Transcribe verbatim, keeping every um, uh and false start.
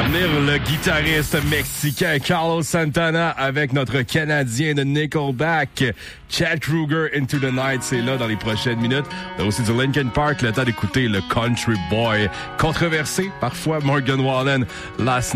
À venir, le guitariste mexicain Carlos Santana avec notre Canadien de Nickelback, Chad Kroeger, Into the Night. C'est là dans les prochaines minutes. On a aussi du Linkin Park, le temps d'écouter le Country Boy. Controversé, parfois Morgan Wallen, Last